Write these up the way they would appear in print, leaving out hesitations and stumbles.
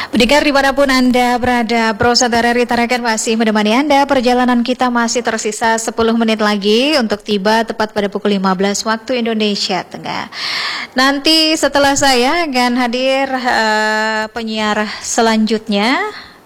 Pendengar dimanapun Anda berada, Pro Saudara Rita Rakan masih menemani Anda. Perjalanan kita masih tersisa 10 menit lagi untuk tiba tepat pada pukul 15 waktu Indonesia Tengah. Nanti setelah saya akan hadir penyiar selanjutnya.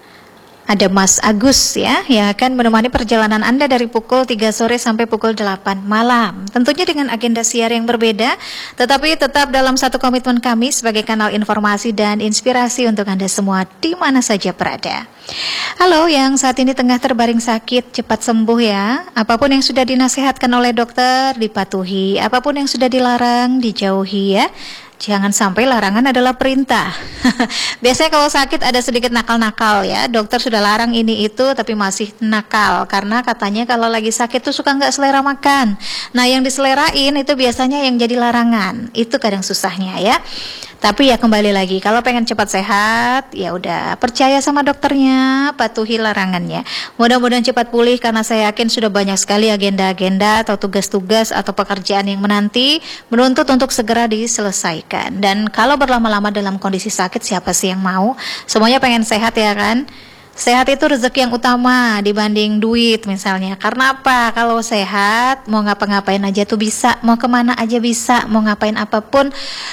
Ada Mas Agus ya, yang akan menemani perjalanan Anda dari pukul 3 sore sampai pukul 8 malam. Tentunya dengan agenda siar yang berbeda, tetapi tetap dalam satu komitmen kami sebagai kanal informasi dan inspirasi untuk Anda semua di mana saja berada. Halo yang saat ini tengah terbaring sakit, cepat sembuh ya. Apapun yang sudah dinasihatkan oleh dokter, dipatuhi. Apapun yang sudah dilarang, dijauhi ya. Jangan sampai larangan adalah perintah. Biasanya kalau sakit ada sedikit nakal-nakal ya. Dokter sudah larang ini itu tapi masih nakal. Karena katanya kalau lagi sakit tuh suka nggak selera makan. Nah yang diselerain itu biasanya yang jadi larangan. Itu kadang susahnya ya. Tapi ya kembali lagi, kalau pengen cepat sehat, ya udah percaya sama dokternya, patuhi larangannya. Mudah-mudahan cepat pulih karena saya yakin sudah banyak sekali agenda-agenda atau tugas-tugas atau pekerjaan yang menanti menuntut untuk segera diselesaikan. Dan kalau berlama-lama dalam kondisi sakit, siapa sih yang mau? Semuanya pengen sehat ya kan? Sehat itu rezeki yang utama dibanding duit misalnya. Karena apa? Kalau sehat, mau ngapa-ngapain aja tuh bisa, mau kemana aja bisa, mau ngapain apapun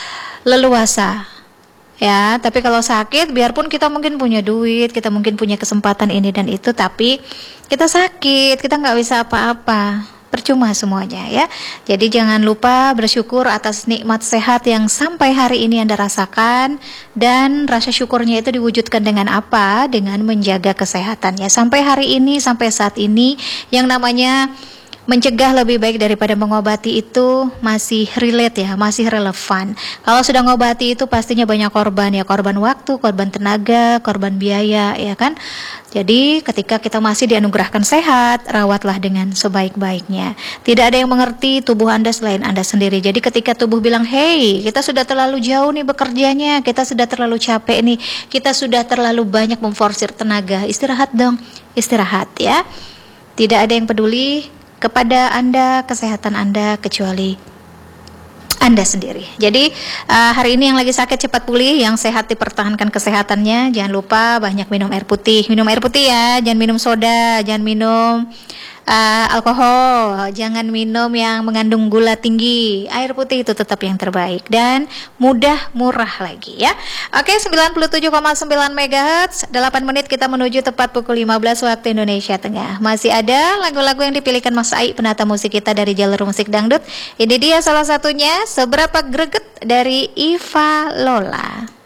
leluasa ya. Tapi kalau sakit, biarpun kita mungkin punya duit, kita mungkin punya kesempatan ini dan itu, tapi kita sakit, kita nggak bisa apa-apa, percuma semuanya ya. Jadi jangan lupa bersyukur atas nikmat sehat yang sampai hari ini Anda rasakan, dan rasa syukurnya itu diwujudkan dengan apa? Dengan menjaga kesehatannya. Sampai hari ini, sampai saat ini, yang namanya mencegah lebih baik daripada mengobati itu masih relate ya, masih relevan. Kalau sudah ngobati itu pastinya banyak korban ya, korban waktu, korban tenaga, korban biaya ya kan. Jadi ketika kita masih dianugerahkan sehat, rawatlah dengan sebaik-baiknya. Tidak ada yang mengerti tubuh Anda selain Anda sendiri. Jadi ketika tubuh bilang, hey kita sudah terlalu jauh nih bekerjanya, kita sudah terlalu capek nih, kita sudah terlalu banyak memforsir tenaga, istirahat dong, istirahat ya. Tidak ada yang peduli kepada Anda, kesehatan Anda, kecuali Anda sendiri. Jadi hari ini yang lagi sakit cepat pulih, yang sehat dipertahankan kesehatannya. Jangan lupa banyak minum air putih ya, jangan minum soda, jangan minum alkohol, jangan minum yang mengandung gula tinggi. Air putih itu tetap yang terbaik dan mudah, murah lagi ya. Oke, 97,9 MHz, 8 menit kita menuju tepat pukul 15 waktu Indonesia Tengah. Masih ada lagu-lagu yang dipilihkan Mas Ai, penata musik kita dari jalur musik dangdut. Ini dia salah satunya, Seberapa Greget dari Iva Lola.